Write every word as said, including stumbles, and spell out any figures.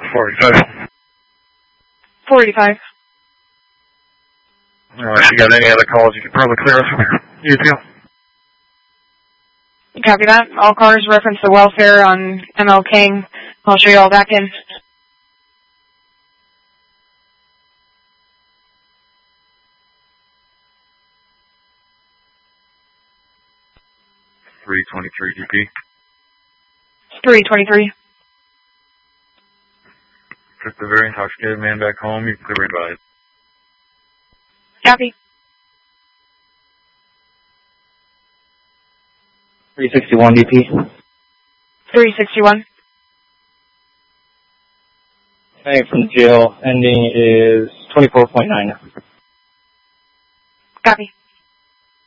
forty-five. four eighty-five. Unless you got any other calls, you can probably clear us from here. You too. Copy that. All cars reference the welfare on M L King. I'll show you all back in. three twenty-three D P. three twenty-three. Took the very intoxicated man back home. You can clear advise. Copy. three sixty-one D P. three sixty-one. Okay, from jail, ending is twenty-four point nine. Copy.